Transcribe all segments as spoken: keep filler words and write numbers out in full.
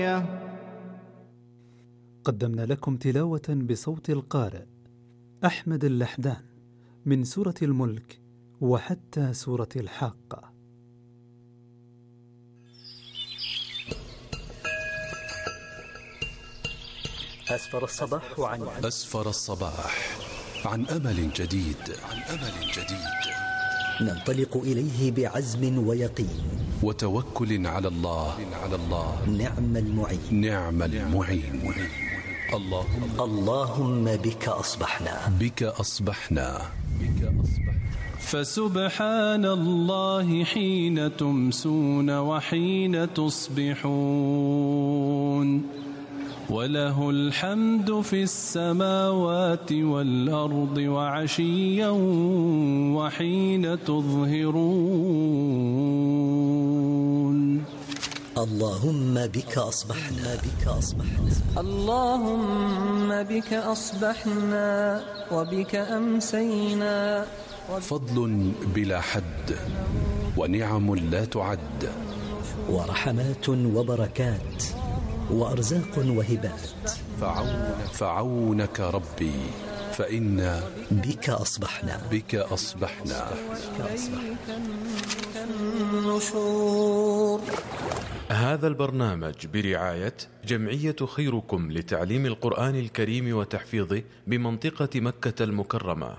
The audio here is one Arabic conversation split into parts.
قدمنا لكم تلاوة بصوت القارئ أحمد اللحدان من سورة الملك وحتى سورة الحاقة. أسفر الصباح عن أسفر الصباح عن أمل جديد عن أمل جديد ننطلق إليه بعزم ويقين وتوكل على الله على الله نعم المعين نعم المعين. اللهم اللهم بك أصبحنا بك أصبحنا فسبحان الله حين تمسون وحين تصبحون وله الحمد في السماوات والأرض وعشيا وحين تظهرون. اللهم بك أصبحنا بك أصبحنا اللهم بك أصبحنا وبك أمسينا. فضل بلا حد ونعم لا تعد ورحمات وبركات وأرزاق وهبات. فعونك, فعونك ربي فإنا بك أصبحنا بك أصبحنا النشور. هذا البرنامج برعاية جمعية خيركم لتعليم القرآن الكريم وتحفيظه بمنطقة مكة المكرمة.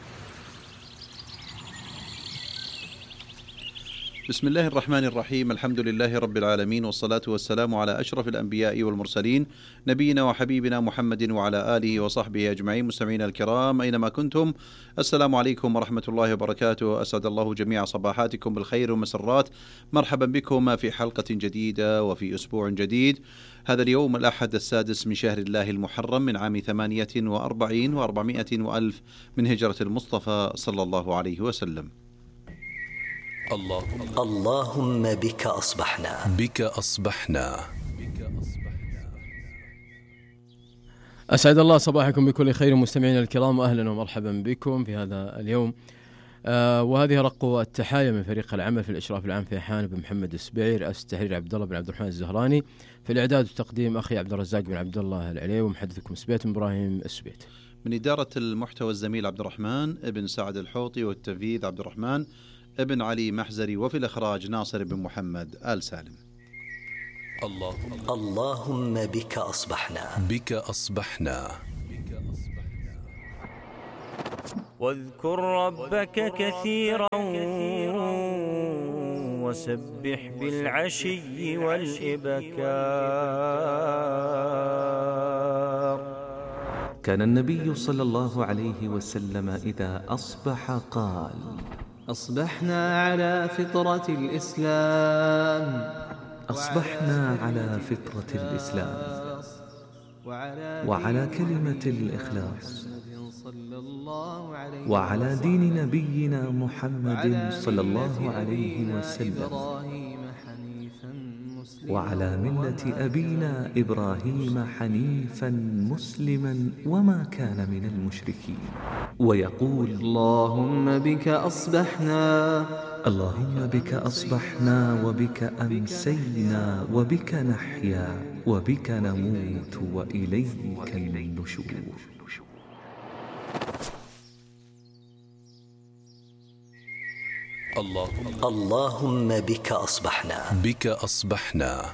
بسم الله الرحمن الرحيم. الحمد لله رب العالمين، والصلاة والسلام على أشرف الأنبياء والمرسلين، نبينا وحبيبنا محمد وعلى آله وصحبه أجمعين. مستمعينا الكرام أينما كنتم، السلام عليكم ورحمة الله وبركاته. أسعد الله جميع صباحاتكم بالخير والمسرات. مرحبا بكم في حلقة جديدة وفي أسبوع جديد. هذا اليوم الأحد السادس من شهر الله المحرم من عام ثمانية وأربعين وأربعمائة وألف من هجرة المصطفى صلى الله عليه وسلم. اللهم اللهم بك أصبحنا بك أصبحنا أسعد الله صباحكم بكل خير مستمعينا الكرام، أهلا ومرحبا بكم في هذا اليوم. آه وهذه رق التحايا من فريق العمل في الإشراف العام في حان بن محمد السبيعي، رئاسة التحرير عبد الله بن عبد الرحمن الزهراني، في الإعداد والتقديم أخي عبد الرزاق بن عبد الله العلي، ومحدثكم سبيت إبراهيم السبيت. من إدارة المحتوى الزميل عبد الرحمن ابن سعد الحوطي، والتنفيذ عبد الرحمن ابن علي محزري، وفي الإخراج ناصر بن محمد آل سالم. اللهم اللهم بك أصبحنا بك أصبحنا واذكر ربك كثيرا وسبح بالعشي والإبكار. كان النبي صلى الله عليه وسلم إذا أصبح قال: أصبحنا على فطرة الإسلام أصبحنا على فطرة الإسلام وعلى كلمة الإخلاص وعلى دين نبينا محمد صلى الله عليه وسلم وعلى ملة أبينا إبراهيم حنيفا مسلما وما كان من المشركين. ويقول: اللهم بك أصبحنا اللهم بك أصبحنا وبك أمسينا وبك نحيا وبك نموت وإليك النشور. اللهم اللهم بك أصبحنا بك أصبحنا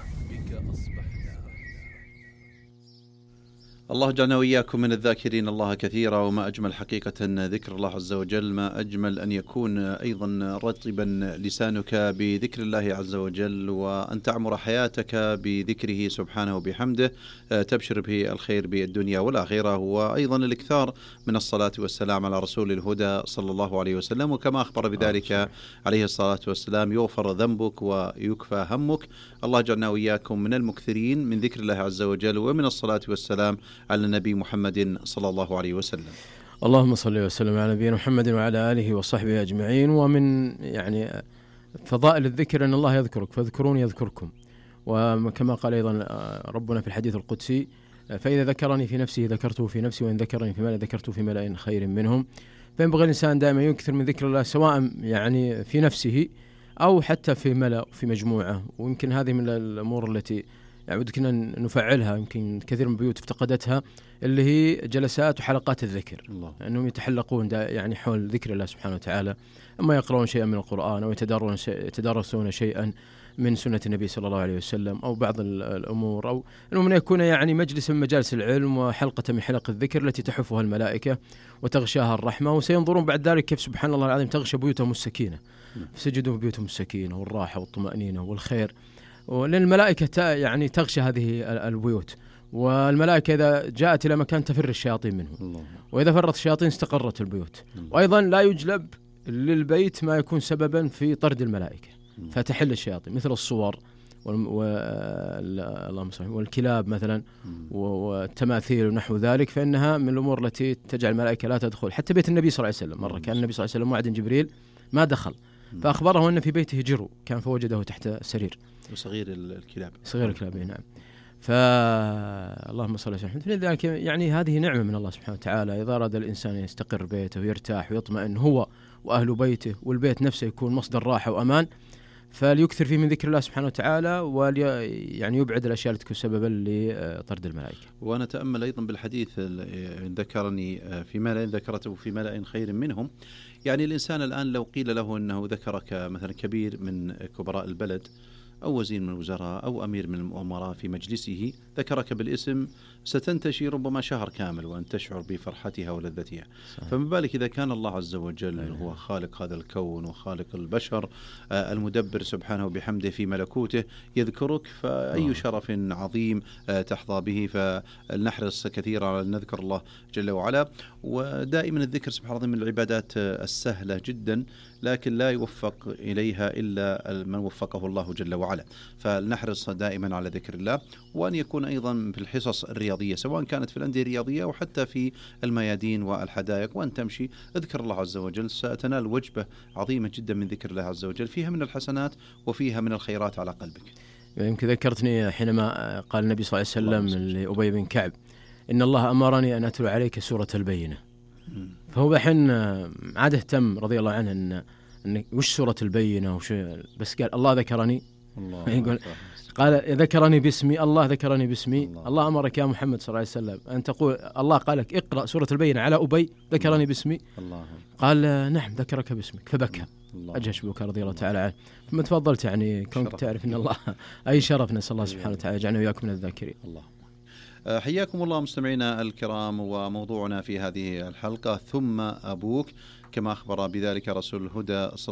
الله جعلنا وإياكم من الذاكرين الله كثيرا. وما أجمل حقيقة ذكر الله عز وجل، ما أجمل أن يكون أيضا رطبا لسانك بذكر الله عز وجل، وأن تعمر حياتك بذكره سبحانه وبحمده، تبشر به الخير بالدنيا والآخرة. وأيضا الإكثار من الصلاة والسلام على رسول الهدى صلى الله عليه وسلم، وكما أخبر بذلك عليه الصلاة والسلام: يغفر ذنبك ويكفى همك. الله جعلنا وإياكم من المكثرين من ذكر الله عز وجل ومن الصلاة والسلام على النبي محمد صلى الله عليه وسلم. اللهم صل وسلم على نبينا محمد وعلى آله وصحبه أجمعين. ومن يعني فضائل الذكر أن الله يذكرك، فاذكروني يذكركم. وكما قال أيضا ربنا في الحديث القدسي: فإذا ذكرني في نفسه ذكرته في نفسي، وإن ذكرني في ملأ ذكرته في ملأ خير منهم. فينبغي الإنسان دائما يكثر من ذكر الله، سواء يعني في نفسه أو حتى في ملأ في مجموعة. ويمكن هذه من الأمور التي يعني ودنا نفعلها، يمكن كثير من البيوت افتقدتها، اللي هي جلسات وحلقات الذكر، الله. أنهم يتحلقون يعني حول ذكر الله سبحانه وتعالى، أما يقرؤون شيئا من القرآن أو يتدارسون شيئا من سنة النبي صلى الله عليه وسلم أو بعض الأمور، أو أنه يكون يعني مجلس من مجالس العلم وحلقة من حلق الذكر التي تحفها الملائكة وتغشاها الرحمة. وسينظرون بعد ذلك كيف سبحان الله العظيم تغشى بيوتهم السكينة، فسجدوا بيوتهم السكينة والراحة والطمأنينة والخير، ولأن الملائكة يعني تغشى هذه البيوت، والملائكة إذا جاءت إلى مكان تفر الشياطين منه الله. وإذا فرت الشياطين استقرت البيوت الله. وأيضا لا يجلب للبيت ما يكون سببا في طرد الملائكة الله. فتحل الشياطين مثل الصور والكلاب مثلا والتماثيل ونحو ذلك، فإنها من الأمور التي تجعل الملائكة لا تدخل. حتى بيت النبي صلى الله عليه وسلم مرة كان النبي صلى الله عليه وسلم وعد جبريل ما دخل، فأخبره أن في بيته جرو كان فوجده تحت سرير وصغير الكلاب صغير الكلاب نعم. فاللهم صل وسلم. فلذلك يعني هذه نعمة من الله سبحانه وتعالى، إذا أراد الإنسان يستقر بيته ويرتاح ويطمئن هو وأهل بيته والبيت نفسه يكون مصدر راحة وأمان، فليكثر فيه من ذكر الله سبحانه وتعالى، ولي يعني يبعد الأشياء التي تكون سببا لطرد الملائكة. وأنا أتأمل أيضا بالحديث ذكرني في ملأ ذكرته في ملأ خير منهم. يعني الإنسان الآن لو قيل له أنه ذكرك مثلا كبير من كبراء البلد أو وزير من الوزراء أو أمير من الأمراء في مجلسه ذكرك بالاسم، ستنتشي ربما شهر كامل وأن تشعر بفرحتها ولذتها. فما بالك إذا كان الله عز وجل أيوة. هو خالق هذا الكون وخالق البشر، آه المدبر سبحانه وبحمده في ملكوته يذكرك، فأي أوه. شرف عظيم آه تحظى به. فلنحرص كثيرا على أن نذكر الله جل وعلا. ودائما الذكر سبحان الله من العبادات السهلة جدا، لكن لا يوفق إليها إلا من وفقه الله جل وعلا. فلنحرص دائما على ذكر الله، وأن يكون أيضا في الحصص الرياضية سواء كانت في الأندية الرياضية أو حتى في الميادين والحدائق، وأن تمشي اذكر الله عز وجل، ستنال وجبة عظيمة جدا من ذكر الله عز وجل، فيها من الحسنات وفيها من الخيرات على قلبك. يمكن ذكرتني حينما قال النبي صلى الله عليه وسلم لأبي بن كعب إن الله أمرني أن أتلو عليك سورة البينة، فهو بحين عاد اهتم رضي الله عنه أن إن وش سورة البينة وش، بس قال الله ذكرني الله يقول قال ذكرني باسمي، الله ذكرني باسمي. الله, الله أمرك يا محمد صلى الله عليه وسلم أن تقول الله قال لك اقرأ سورة البينة على أبي ذكرني الله. باسمي الله. قال نعم ذكرك باسمك، فبكى أجهش بكى رضي الله تعالى عنه. ثم تفضلت يعني كونك تعرف أن الله أي شرف، نسأل الله سبحانه وتعالى يجعلنا وإياكم من الذاكرين. الله. حياكم الله مستمعينا الكرام، وموضوعنا في هذه الحلقة ثم أبوك، كما أخبر بذلك رسول الهدى